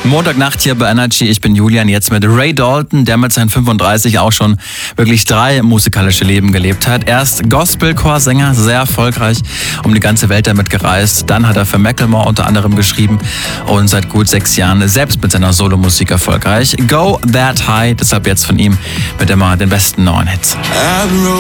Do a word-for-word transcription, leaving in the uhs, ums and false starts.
Montagnacht hier bei Energy. Ich bin Julian, jetzt mit Ray Dalton, der mit seinen fünfunddreißig auch schon wirklich drei musikalische Leben gelebt hat. Erst Gospelchorsänger, sehr erfolgreich, um die ganze Welt damit gereist. Dann hat er für Macklemore unter anderem geschrieben und seit gut sechs Jahren selbst mit seiner Solomusik erfolgreich. Go That High, deshalb jetzt von ihm mit immer den besten neuen Hits.